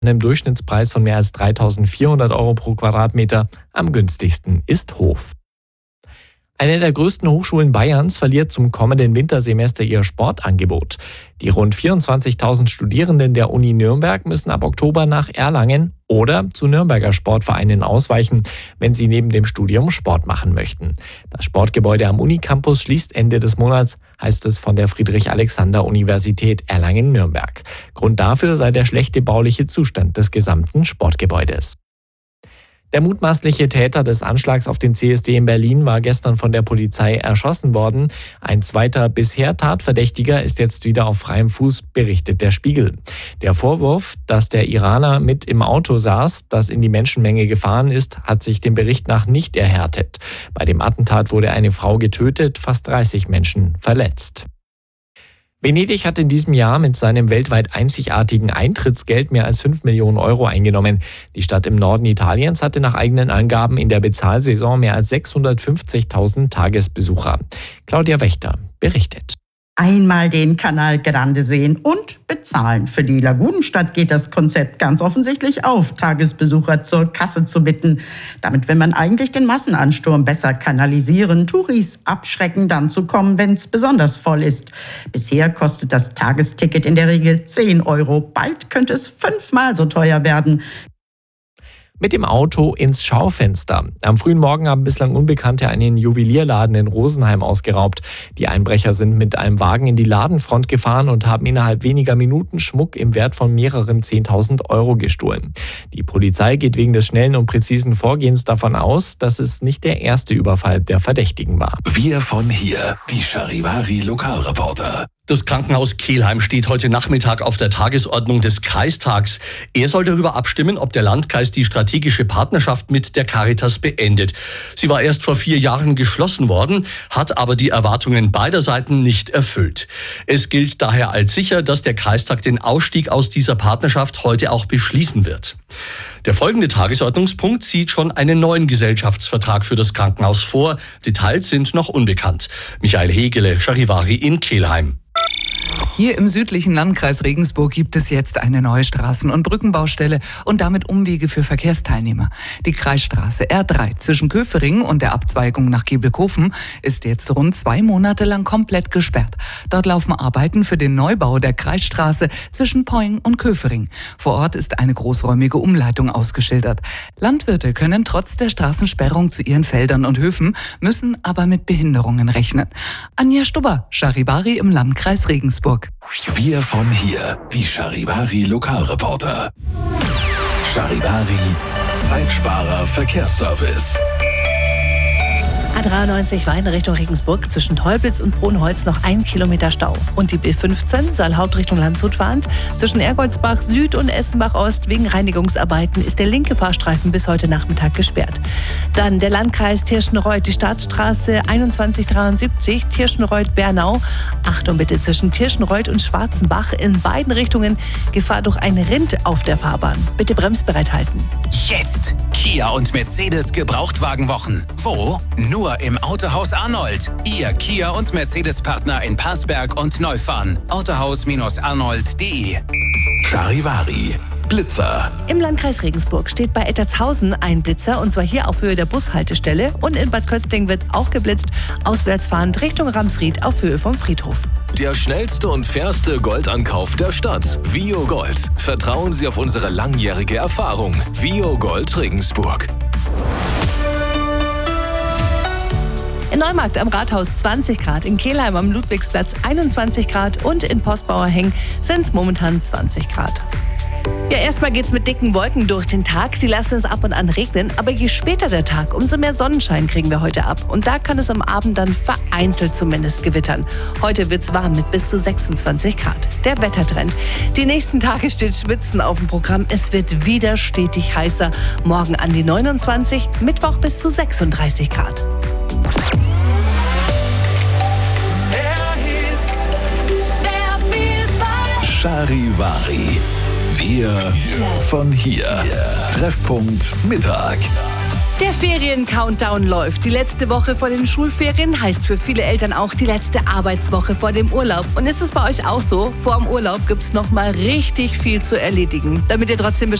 einem Durchschnittspreis von mehr als 3.400 € pro Quadratmeter. Am günstigsten ist Hof. Eine der größten Hochschulen Bayerns verliert zum kommenden Wintersemester ihr Sportangebot. Die rund 24.000 Studierenden der Uni Nürnberg müssen ab Oktober nach Erlangen oder zu Nürnberger Sportvereinen ausweichen, wenn sie neben dem Studium Sport machen möchten. Das Sportgebäude am Unicampus schließt Ende des Monats, heißt es von der Friedrich-Alexander-Universität Erlangen-Nürnberg. Grund dafür sei der schlechte bauliche Zustand des gesamten Sportgebäudes. Der mutmaßliche Täter des Anschlags auf den CSD in Berlin war gestern von der Polizei erschossen worden. Ein zweiter bisher Tatverdächtiger ist jetzt wieder auf freiem Fuß, berichtet der Spiegel. Der Vorwurf, dass der Iraner mit im Auto saß, das in die Menschenmenge gefahren ist, hat sich dem Bericht nach nicht erhärtet. Bei dem Attentat wurde eine Frau getötet, fast 30 Menschen verletzt. Venedig hat in diesem Jahr mit seinem weltweit einzigartigen Eintrittsgeld mehr als 5 Millionen € eingenommen. Die Stadt im Norden Italiens hatte nach eigenen Angaben in der Bezahlsaison mehr als 650.000 Tagesbesucher. Claudia Wächter berichtet. Einmal den Canal Grande sehen und bezahlen. Für die Lagunenstadt geht das Konzept ganz offensichtlich auf, Tagesbesucher zur Kasse zu bitten. Damit will man eigentlich den Massenansturm besser kanalisieren, Touris abschrecken, dann zu kommen, wenn es besonders voll ist. Bisher kostet das Tagesticket in der Regel 10 €. Bald könnte es 5-mal so teuer werden. Mit dem Auto ins Schaufenster. Am frühen Morgen haben bislang Unbekannte einen Juwelierladen in Rosenheim ausgeraubt. Die Einbrecher sind mit einem Wagen in die Ladenfront gefahren und haben innerhalb weniger Minuten Schmuck im Wert von mehreren 10.000 € gestohlen. Die Polizei geht wegen des schnellen und präzisen Vorgehens davon aus, dass es nicht der erste Überfall der Verdächtigen war. Wir von hier, die Charivari-Lokalreporter. Das Krankenhaus Kelheim steht heute Nachmittag auf der Tagesordnung des Kreistags. Er soll darüber abstimmen, ob der Landkreis die strategische Partnerschaft mit der Caritas beendet. Sie war erst vor 4 Jahren geschlossen worden, hat aber die Erwartungen beider Seiten nicht erfüllt. Es gilt daher als sicher, dass der Kreistag den Ausstieg aus dieser Partnerschaft heute auch beschließen wird. Der folgende Tagesordnungspunkt sieht schon einen neuen Gesellschaftsvertrag für das Krankenhaus vor. Details sind noch unbekannt. Michael Hegele, Charivari in Kelheim. Hier im südlichen Landkreis Regensburg gibt es jetzt eine neue Straßen- und Brückenbaustelle und damit Umwege für Verkehrsteilnehmer. Die Kreisstraße R3 zwischen Köfering und der Abzweigung nach Gebelkofen ist jetzt rund 2 Monate lang komplett gesperrt. Dort laufen Arbeiten für den Neubau der Kreisstraße zwischen Poing und Köfering. Vor Ort ist eine großräumige Umleitung ausgeschildert. Landwirte können trotz der Straßensperrung zu ihren Feldern und Höfen, müssen aber mit Behinderungen rechnen. Anja Stubber, Charivari im Landkreis Regensburg. Wir von hier, die Charivari-Lokalreporter. Charivari, Zeitsparer Verkehrsservice. A93 Wein Richtung Regensburg, zwischen Teupitz und Brunholz noch 1 Kilometer Stau. Und die B15 Saalhaupt Richtung Landshut fahrend, zwischen Ergoldsbach Süd und Essenbach Ost wegen Reinigungsarbeiten ist der linke Fahrstreifen bis heute Nachmittag gesperrt. Dann der Landkreis Tirschenreuth, die Staatsstraße 2173 Tirschenreuth-Bernau. Achtung bitte, zwischen Tirschenreuth und Schwarzenbach in beiden Richtungen Gefahr durch ein Rind auf der Fahrbahn. Bitte bremsbereit halten. Jetzt Kia und Mercedes Gebrauchtwagenwochen. Wo? Nur im Autohaus Arnold. Ihr Kia und Mercedes-Partner in Passberg und Neufahren. Autohaus-arnold.de. Charivari, Blitzer. Im Landkreis Regensburg steht bei Ettertshausen ein Blitzer, und zwar hier auf Höhe der Bushaltestelle. Und in Bad Kötzting wird auch geblitzt, auswärtsfahrend Richtung Ramsried auf Höhe vom Friedhof. Der schnellste und fairste Goldankauf der Stadt. Vio Gold. Vertrauen Sie auf unsere langjährige Erfahrung. Vio Gold Regensburg. In Neumarkt am Rathaus 20 Grad, in Kelheim am Ludwigsplatz 21 Grad und in Postbauerheng sind es momentan 20 Grad. Ja, erstmal geht's mit dicken Wolken durch den Tag. Sie lassen es ab und an regnen, aber je später der Tag, umso mehr Sonnenschein kriegen wir heute ab. Und da kann es am Abend dann vereinzelt zumindest gewittern. Heute wird's warm mit bis zu 26 Grad. Der Wettertrend. Die nächsten Tage steht Schwitzen auf dem Programm. Es wird wieder stetig heißer. Morgen an die 29, Mittwoch bis zu 36 Grad. Charivari. Wir von hier. Treffpunkt Mittag. Der Ferien-Countdown läuft. Die letzte Woche vor den Schulferien heißt für viele Eltern auch die letzte Arbeitswoche vor dem Urlaub. Und ist es bei euch auch so? Vor dem Urlaub gibt es noch mal richtig viel zu erledigen. Damit ihr trotzdem